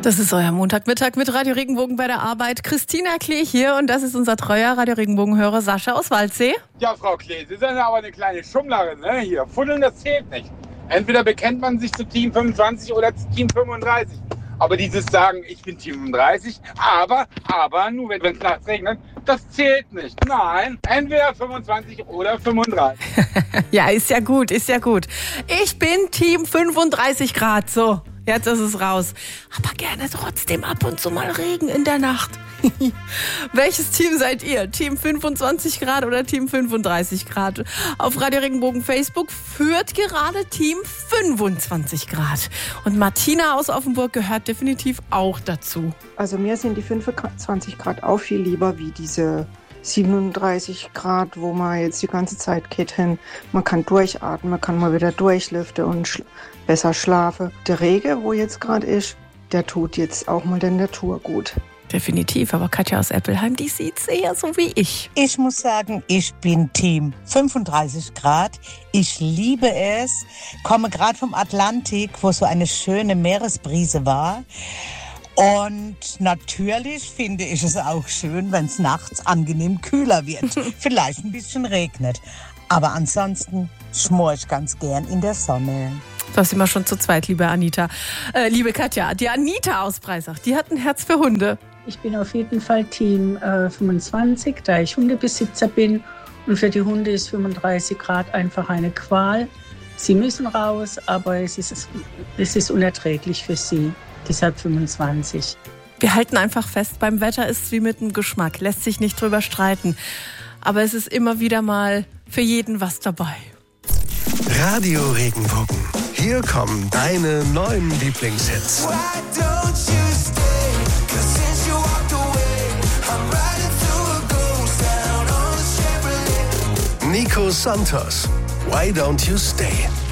Das ist euer Montagmittag mit Radio Regenbogen bei der Arbeit. Christina Klee hier und das ist unser treuer Radio Regenbogen-Hörer Sascha aus Waldsee. Ja, Frau Klee, Sie sind aber eine kleine Schummlerin, ne? Hier, Fuddeln, das zählt nicht. Entweder bekennt man sich zu Team 25 oder zu Team 35. Aber dieses Sagen, ich bin Team 35, aber nur wenn es nachts regnet, das zählt nicht. Nein, entweder 25 oder 35. Ja, ist ja gut. Ich bin Team 35 Grad, so. Jetzt ist es raus. Aber gerne trotzdem ab und zu mal Regen in der Nacht. Welches Team seid ihr? Team 25 Grad oder Team 35 Grad? Auf Radio Regenbogen Facebook führt gerade Team 25 Grad. Und Martina aus Offenburg gehört definitiv auch dazu. Also mir sind die 25 Grad auch viel lieber wie diese 37 Grad, wo man jetzt die ganze Zeit geht hin. Man kann durchatmen, man kann mal wieder durchlüften und besser schlafen. Der Regen, wo jetzt gerade ist, der tut jetzt auch mal der Natur gut. Definitiv, aber Katja aus Eppelheim, die sieht's eher so wie ich. Ich muss sagen, ich bin Team 35 Grad. Ich liebe es. Komme gerade vom Atlantik, wo so eine schöne Meeresbrise war. Und natürlich finde ich es auch schön, wenn es nachts angenehm kühler wird. Vielleicht ein bisschen regnet. Aber ansonsten schmor ich ganz gern in der Sonne. Da sind wir schon zu zweit, liebe Anita. Liebe Katja, die Anita aus Breisach, die hat ein Herz für Hunde. Ich bin auf jeden Fall Team 25, da ich Hundebesitzer bin. Und für die Hunde ist 35 Grad einfach eine Qual. Sie müssen raus, aber es ist unerträglich für sie. Deshalb 25. Wir halten einfach fest, beim Wetter ist es wie mit dem Geschmack, lässt sich nicht drüber streiten. Aber es ist immer wieder mal für jeden was dabei. Radio Regenbogen. Hier kommen deine neuen Lieblingshits. Nico Santos, Why Don't You Stay?